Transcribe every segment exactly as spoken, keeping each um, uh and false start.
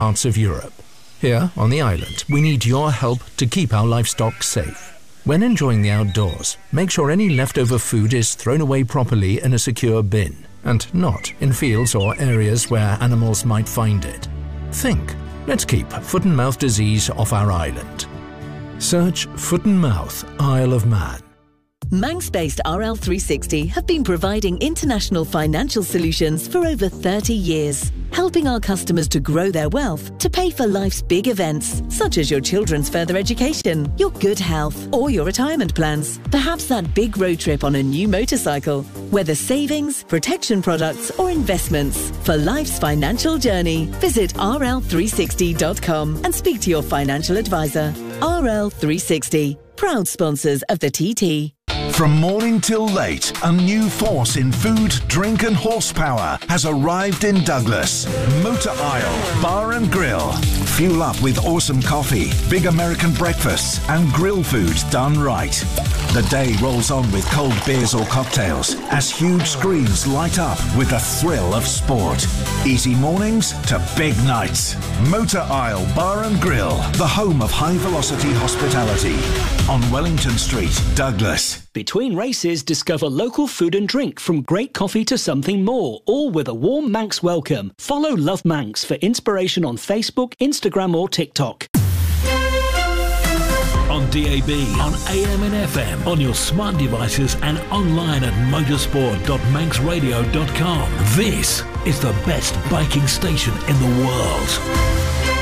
parts of Europe. Here, on the island, we need your help to keep our livestock safe. When enjoying the outdoors, make sure any leftover food is thrown away properly in a secure bin, and not in fields or areas where animals might find it. Think. Let's keep foot and mouth disease off our island. Search Foot and Mouth, Isle of Man. Manx-based R L three sixty have been providing international financial solutions for over thirty years, helping our customers to grow their wealth to pay for life's big events, such as your children's further education, your good health, or your retirement plans. Perhaps that big road trip on a new motorcycle. Whether savings, protection products, or investments, for life's financial journey, visit R L three sixty dot com and speak to your financial advisor. R L three sixty, proud sponsors of the T T. From morning till late, a new force in food, drink and horsepower has arrived in Douglas. Motor Isle Bar and Grill. Fuel up with awesome coffee, big American breakfasts and grill food done right. The day rolls on with cold beers or cocktails as huge screens light up with the thrill of sport. Easy mornings to big nights. Motor Isle Bar and Grill, the home of high velocity hospitality. On Wellington Street, Douglas. Between races, discover local food and drink from great coffee to something more, all with a warm Manx welcome. Follow Love Manx for inspiration on Facebook, Instagram or TikTok. On D A B, on A M and F M, on your smart devices and online at motorsport dot manx radio dot com. This is the best biking station in the world.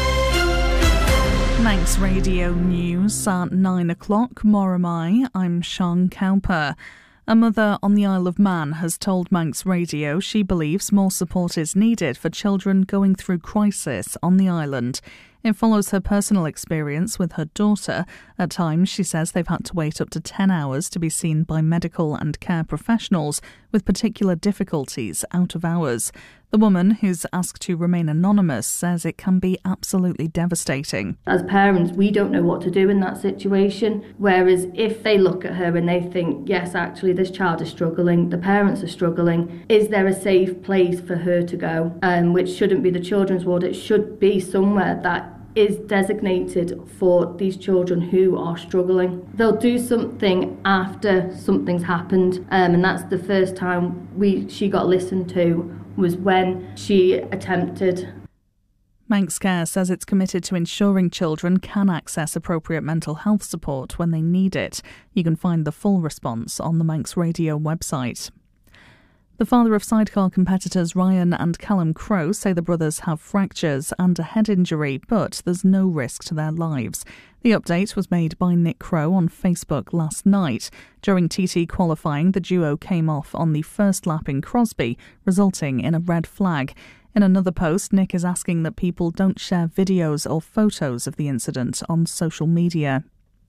Manx Radio News at nine o'clock. Moramai, I'm Sean Cowper. A mother on the Isle of Man has told Manx Radio she believes more support is needed for children going through crisis on the island. It follows her personal experience with her daughter. At times, she says they've had to wait up to ten hours to be seen by medical and care professionals with particular difficulties out of hours. The woman, who's asked to remain anonymous, says it can be absolutely devastating. As parents, we don't know what to do in that situation, whereas if they look at her and they think, yes, actually this child is struggling, the parents are struggling, is there a safe place for her to go? Um, which shouldn't be the children's ward, it should be somewhere that is designated for these children who are struggling. They'll do something after something's happened, um, and that's the first time we she got listened to was when she attempted. Manx Care says it's committed to ensuring children can access appropriate mental health support when they need it. You can find the full response on the Manx Radio website. The father of sidecar competitors Ryan and Callum Crowe say the brothers have fractures and a head injury, but there's no risk to their lives. The update was made by Nick Crowe on Facebook last night. During T T qualifying, the duo came off on the first lap in Crosby, resulting in a red flag. In another post, Nick is asking that people don't share videos or photos of the incident on social media.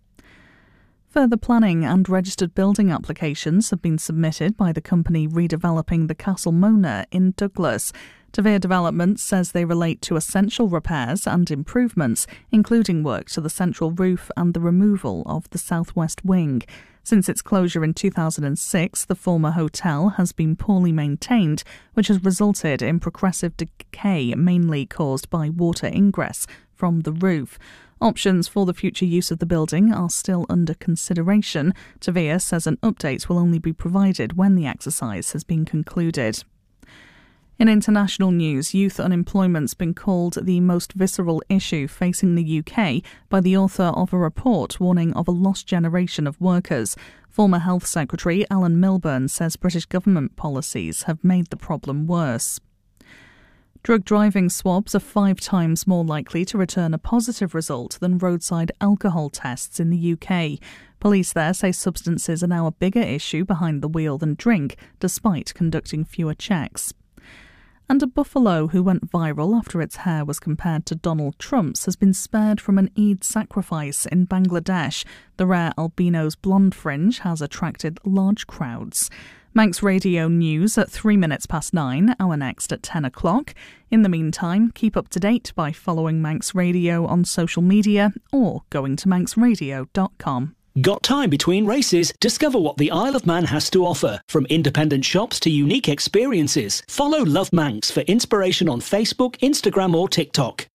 Further planning and registered building applications have been submitted by the company redeveloping the Castle Mona in Douglas. Tavere Development says they relate to essential repairs and improvements, including work to the central roof and the removal of the southwest wing. Since its closure in two thousand six, the former hotel has been poorly maintained, which has resulted in progressive decay mainly caused by water ingress from the roof. Options for the future use of the building are still under consideration. Tavere says an update will only be provided when the exercise has been concluded. In international news, youth unemployment's been called the most visceral issue facing the U K by the author of a report warning of a lost generation of workers. Former Health Secretary Alan Milburn says British government policies have made the problem worse. Drug driving swabs are five times more likely to return a positive result than roadside alcohol tests in the U K. Police there say substances are now a bigger issue behind the wheel than drink, despite conducting fewer checks. And a buffalo who went viral after its hair was compared to Donald Trump's has been spared from an Eid sacrifice in Bangladesh. The rare albino's blonde fringe has attracted large crowds. Manx Radio News at three minutes past nine, our next at ten o'clock. In the meantime, keep up to date by following Manx Radio on social media or going to manx radio dot com. Got time between races? Discover what the Isle of Man has to offer. From independent shops to unique experiences. Follow Love Manx for inspiration on Facebook, Instagram or TikTok.